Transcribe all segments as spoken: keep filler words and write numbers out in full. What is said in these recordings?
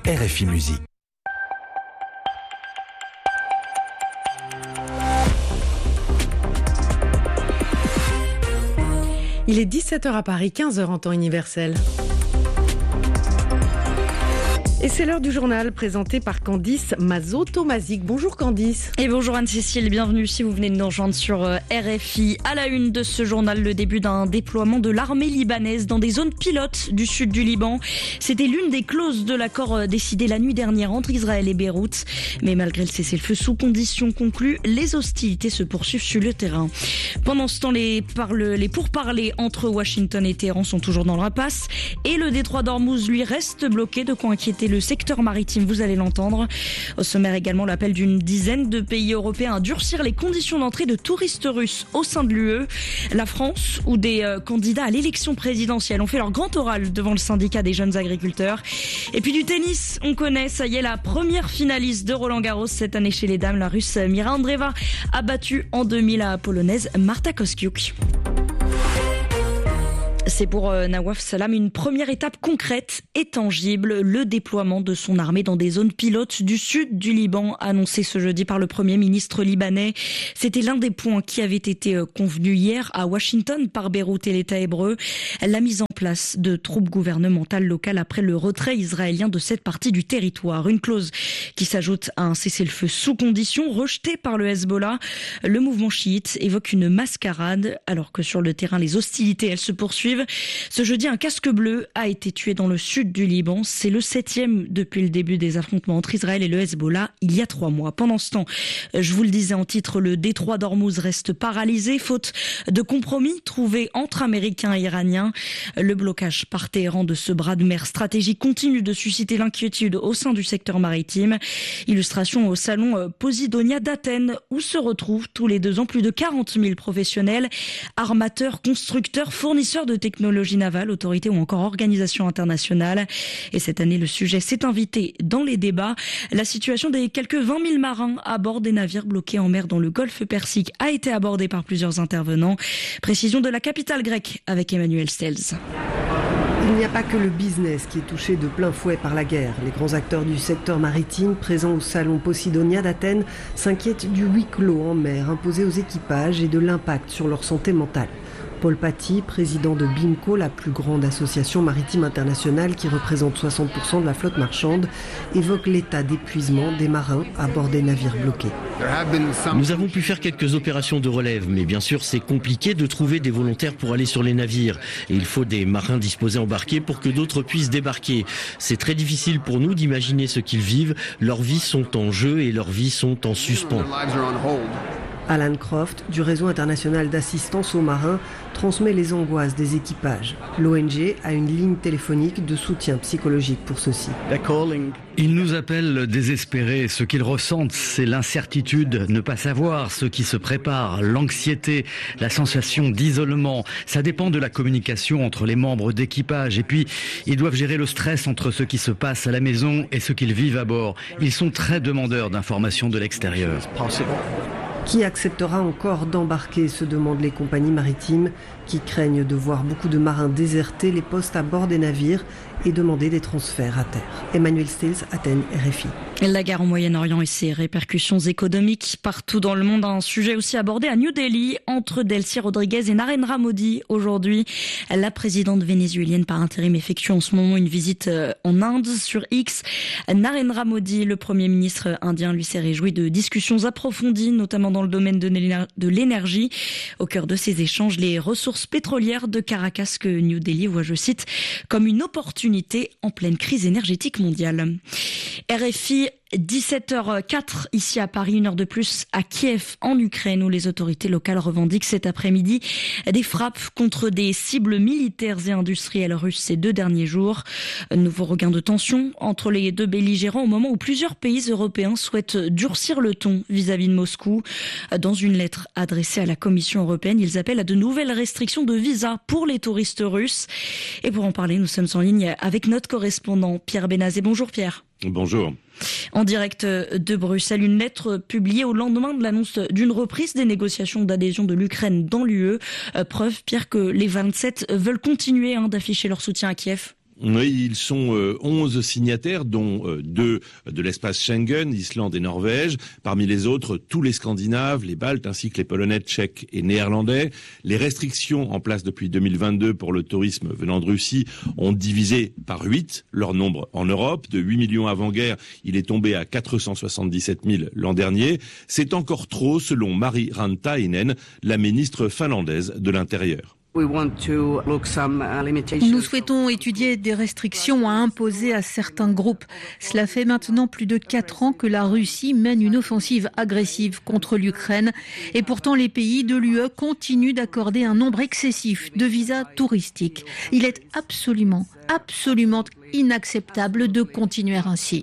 R F I Musique. Il est dix-sept heures à Paris, quinze heures en temps universel. Et c'est l'heure du journal présenté par Candice Mazot-Tomazic. Bonjour Candice. Et bonjour Anne-Cécile, bienvenue si vous venez de nous rejoindre sur R F I. À la une de ce journal, le début d'un déploiement de l'armée libanaise dans des zones pilotes du sud du Liban. C'était l'une des clauses de l'accord décidé la nuit dernière entre Israël et Beyrouth. Mais malgré le cessez-le-feu sous conditions conclues, les hostilités se poursuivent sur le terrain. Pendant ce temps, les, parle, les pourparlers entre Washington et Téhéran sont toujours dans l'impasse. Et le détroit d'Ormuz, lui, reste bloqué, de quoi inquiéter le secteur maritime, vous allez l'entendre. Au sommaire également, l'appel d'une dizaine de pays européens à durcir les conditions d'entrée de touristes russes au sein de l'U E. La France, où des euh, candidats à l'élection présidentielle ont fait leur grand oral devant le syndicat des jeunes agriculteurs. Et puis du tennis, on connaît, ça y est, la première finaliste de Roland-Garros cette année chez les dames. La Russe Mira Andreeva a battu en demi la Polonaise Marta Kostyuk. C'est pour Nawaf Salam une première étape concrète et tangible, le déploiement de son armée dans des zones pilotes du sud du Liban, annoncé ce jeudi par le Premier ministre libanais. C'était l'un des points qui avait été convenu hier à Washington par Beyrouth et l'État hébreu, la mise en place de troupes gouvernementales locales après le retrait israélien de cette partie du territoire. Une clause qui s'ajoute à un cessez-le-feu sous condition rejeté par le Hezbollah. Le mouvement chiite évoque une mascarade alors que sur le terrain les hostilités elles se poursuivent. Ce jeudi, un casque bleu a été tué dans le sud du Liban. C'est le septième depuis le début des affrontements entre Israël et le Hezbollah il y a trois mois. Pendant ce temps, je vous le disais en titre, le détroit d'Ormuz reste paralysé, faute de compromis trouvés entre Américains et Iraniens. Le blocage par Téhéran de ce bras de mer stratégique continue de susciter l'inquiétude au sein du secteur maritime. Illustration au salon Posidonia d'Athènes, où se retrouvent tous les deux ans plus de quarante mille professionnels, armateurs, constructeurs, fournisseurs de technologies navales, autorités ou encore organisations internationales. Et cette année, le sujet s'est invité dans les débats. La situation des quelques vingt mille marins à bord des navires bloqués en mer dans le golfe Persique a été abordée par plusieurs intervenants. Précision de la capitale grecque avec Emmanuel Stels. Il n'y a pas que le business qui est touché de plein fouet par la guerre. Les grands acteurs du secteur maritime présents au salon Posidonia d'Athènes s'inquiètent du huis clos en mer imposé aux équipages et de l'impact sur leur santé mentale. Paul Paty, président de BIMCO, la plus grande association maritime internationale qui représente soixante pour cent de la flotte marchande, évoque l'état d'épuisement des marins à bord des navires bloqués. Nous avons pu faire quelques opérations de relève, mais bien sûr c'est compliqué de trouver des volontaires pour aller sur les navires. Et il faut des marins disposés à embarquer pour que d'autres puissent débarquer. C'est très difficile pour nous d'imaginer ce qu'ils vivent. Leurs vies sont en jeu et leurs vies sont en suspens. Alan Croft, du réseau international d'assistance aux marins, transmet les angoisses des équipages. L'O N G a une ligne téléphonique de soutien psychologique pour ceux-ci. Ils nous appellent désespérés. Ce qu'ils ressentent, c'est l'incertitude, ne pas savoir ce qui se prépare, l'anxiété, la sensation d'isolement. Ça dépend de la communication entre les membres d'équipage. Et puis, ils doivent gérer le stress entre ce qui se passe à la maison et ce qu'ils vivent à bord. Ils sont très demandeurs d'informations de l'extérieur. Qui acceptera encore d'embarquer, se demandent les compagnies maritimes qui craignent de voir beaucoup de marins déserter les postes à bord des navires et demander des transferts à terre. Emmanuel Stels, Athènes, R F I. La guerre au Moyen-Orient et ses répercussions économiques partout dans le monde, un sujet aussi abordé à New Delhi entre Delcy Rodriguez et Narendra Modi aujourd'hui. La présidente vénézuélienne par intérim effectue en ce moment une visite en Inde sur X. Narendra Modi, le Premier ministre indien, lui s'est réjoui de discussions approfondies, notamment dans le domaine de l'énergie. Au cœur de ces échanges, les ressources pétrolières de Caracas que New Delhi voit, je cite, comme une opportunité en pleine crise énergétique mondiale. R F I, dix-sept heures quatre ici à Paris, une heure de plus à Kiev en Ukraine où les autorités locales revendiquent cet après-midi des frappes contre des cibles militaires et industrielles russes ces deux derniers jours. Nouveau regain de tension entre les deux belligérants au moment où plusieurs pays européens souhaitent durcir le ton vis-à-vis de Moscou. Dans une lettre adressée à la Commission européenne, ils appellent à de nouvelles restrictions de visa pour les touristes russes. Et pour en parler, nous sommes en ligne avec notre correspondant Pierre Benazé. Bonjour Pierre. Bonjour. En direct de Bruxelles, une lettre publiée au lendemain de l'annonce d'une reprise des négociations d'adhésion de l'Ukraine dans l'U E. Preuve, Pierre, que les vingt-sept veulent continuer hein, d'afficher leur soutien à Kiev. Oui, ils sont euh, onze signataires, dont euh, deux de l'espace Schengen, Islande et Norvège. Parmi les autres, tous les Scandinaves, les Baltes, ainsi que les Polonais, Tchèques et Néerlandais. Les restrictions en place depuis deux mille vingt-deux pour le tourisme venant de Russie ont divisé par huit leur nombre en Europe. De huit millions avant-guerre, il est tombé à quatre cent soixante-dix-sept mille l'an dernier. C'est encore trop, selon Mari Rantainen, la ministre finlandaise de l'Intérieur. Nous souhaitons étudier des restrictions à imposer à certains groupes. Cela fait maintenant plus de quatre ans que la Russie mène une offensive agressive contre l'Ukraine. Et pourtant, les pays de l'U E continuent d'accorder un nombre excessif de visas touristiques. Il est absolument, absolument inacceptable de continuer ainsi.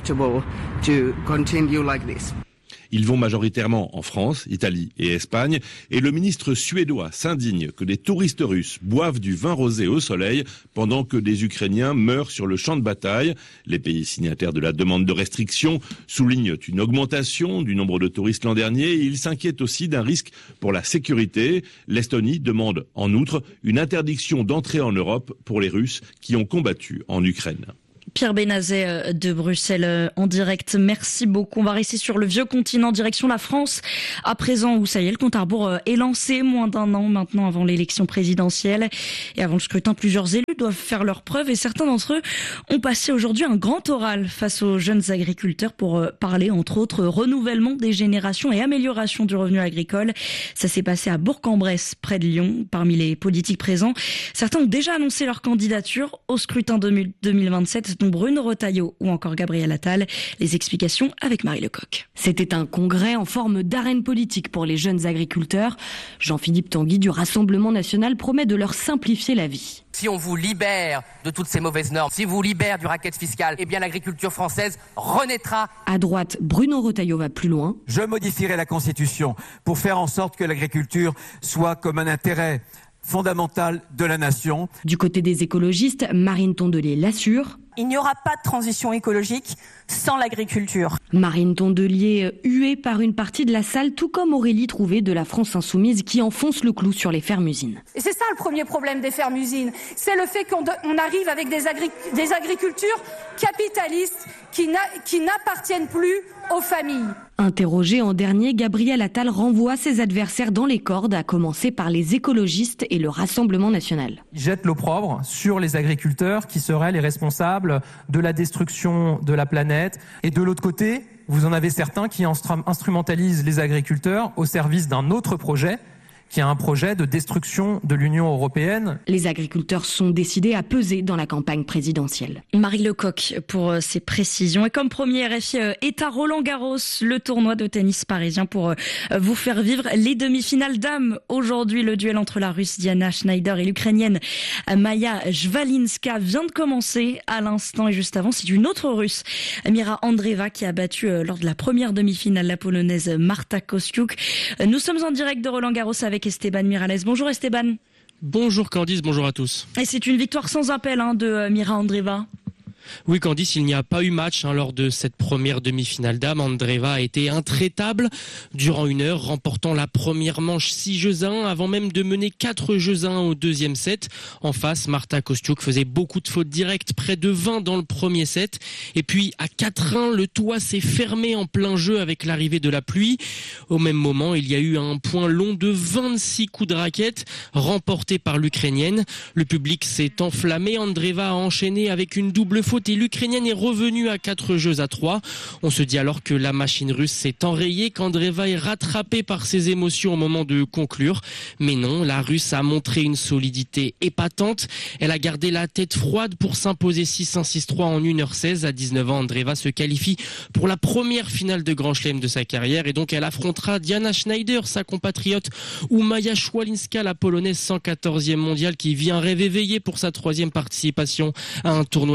Ils vont majoritairement en France, Italie et Espagne, et le ministre suédois s'indigne que des touristes russes boivent du vin rosé au soleil pendant que des Ukrainiens meurent sur le champ de bataille. Les pays signataires de la demande de restriction soulignent une augmentation du nombre de touristes l'an dernier et ils s'inquiètent aussi d'un risque pour la sécurité. L'Estonie demande en outre une interdiction d'entrée en Europe pour les Russes qui ont combattu en Ukraine. Pierre Benazet de Bruxelles en direct. Merci beaucoup. On va rester sur le vieux continent, direction la France. À présent, où ça y est, le compte à rebours est lancé, moins d'un an maintenant avant l'élection présidentielle. Et avant le scrutin, plusieurs élus doivent faire leurs preuves et certains d'entre eux ont passé aujourd'hui un grand oral face aux jeunes agriculteurs pour parler, entre autres, renouvellement des générations et amélioration du revenu agricole. Ça s'est passé à Bourg-en-Bresse, près de Lyon. Parmi les politiques présents, certains ont déjà annoncé leur candidature au scrutin deux mille vingt-sept. Dont Bruno Retailleau ou encore Gabriel Attal. Les explications avec Marie Lecoq. C'était un congrès en forme d'arène politique pour les jeunes agriculteurs. Jean-Philippe Tanguy du Rassemblement national promet de leur simplifier la vie. Si on vous libère de toutes ces mauvaises normes, si on vous libère du racket fiscal, eh bien l'agriculture française renaîtra. À droite, Bruno Retailleau va plus loin. Je modifierai la Constitution pour faire en sorte que l'agriculture soit comme un intérêt fondamental de la nation. Du côté des écologistes, Marine Tondelier l'assure. Il n'y aura pas de transition écologique sans l'agriculture. Marine Tondelier huée par une partie de la salle, tout comme Aurélie Trouvé de la France Insoumise qui enfonce le clou sur les fermes-usines. Et c'est ça le premier problème des fermes-usines, c'est le fait qu'on on arrive avec des, agri des agricultures capitalistes qui n'appartiennent plus aux familles. Interrogé en dernier, Gabriel Attal renvoie ses adversaires dans les cordes, à commencer par les écologistes et le Rassemblement national. Il jette l'opprobre sur les agriculteurs qui seraient les responsables de la destruction de la planète. Et de l'autre côté, vous en avez certains qui instrumentalisent les agriculteurs au service d'un autre projet, qui a un projet de destruction de l'Union européenne. Les agriculteurs sont décidés à peser dans la campagne présidentielle. Marie Lecoq pour ces précisions. Et comme premier R F I est à Roland-Garros, le tournoi de tennis parisien pour vous faire vivre les demi-finales dames. Aujourd'hui, le duel entre la Russe Diana Schneider et l'Ukrainienne Maya Jvalinska vient de commencer à l'instant. Et juste avant, c'est une autre Russe, Mira Andreeva, qui a battu lors de la première demi-finale la Polonaise Marta Kostiuk. Nous sommes en direct de Roland-Garros avec Avec Esteban Miralles. Bonjour Esteban. Bonjour Candice, bonjour à tous. Et c'est une victoire sans appel hein, de Mira Andreeva. Oui Candice, il n'y a pas eu match hein, lors de cette première demi-finale dames. Andreeva a été intraitable durant une heure, remportant la première manche six jeux à un avant même de mener quatre jeux à un au deuxième set. En face, Marta Kostiuk faisait beaucoup de fautes directes, près de vingt dans le premier set. Et puis à quatre un, le toit s'est fermé en plein jeu avec l'arrivée de la pluie. Au même moment, il y a eu un point long de vingt-six coups de raquette remportés par l'Ukrainienne. Le public s'est enflammé. Andreeva a enchaîné avec une double faute et l'Ukrainienne est revenue à quatre jeux à trois. On se dit alors que la machine russe s'est enrayée, qu'Andreeva est rattrapée par ses émotions au moment de conclure. Mais non, la Russe a montré une solidité épatante. Elle a gardé la tête froide pour s'imposer six un six trois en une heure seize. À dix-neuf ans, Andreeva se qualifie pour la première finale de Grand Chelem de sa carrière et donc elle affrontera Diana Schneider, sa compatriote, ou Maya Jvalinska, la Polonaise cent quatorzième mondiale qui vit un rêve éveillé pour sa troisième participation à un tournoi du Grand Chelem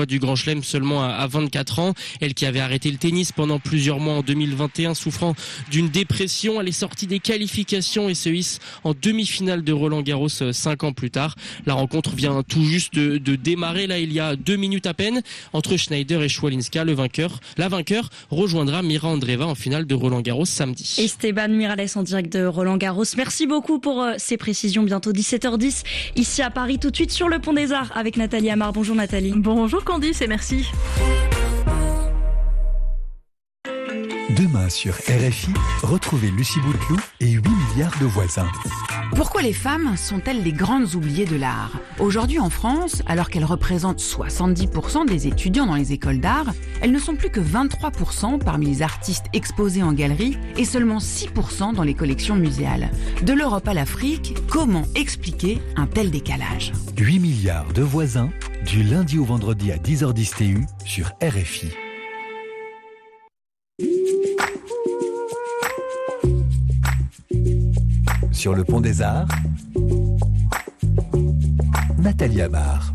Chelem seulement à vingt-quatre ans. Elle qui avait arrêté le tennis pendant plusieurs mois en deux mille vingt et un, souffrant d'une dépression. Elle est sortie des qualifications et se hisse en demi-finale de Roland-Garros cinq ans plus tard. La rencontre vient tout juste de, de démarrer, là, il y a deux minutes à peine, entre Schneider et Schwalinska. Le vainqueur, la vainqueur rejoindra Mira Andreeva en finale de Roland-Garros samedi. Esteban Miralles en direct de Roland-Garros. Merci beaucoup pour euh, ces précisions. Bientôt dix-sept heures dix ici à Paris. Tout de suite sur le Pont des Arts avec Nathalie Amar. Bonjour Nathalie. Bonjour Candice et merci. Demain sur R F I, retrouvez Lucie Bouteloup et huit milliards de voisins. Pourquoi les femmes sont-elles les grandes oubliées de l'art ? Aujourd'hui en France, alors qu'elles représentent soixante-dix pour cent des étudiants dans les écoles d'art, elles ne sont plus que vingt-trois pour cent parmi les artistes exposés en galerie et seulement six pour cent dans les collections muséales. De l'Europe à l'Afrique, comment expliquer un tel décalage ? huit milliards de voisins, du lundi au vendredi à dix heures dix T U sur R F I. Sur le Pont des Arts, Nathalie Amar.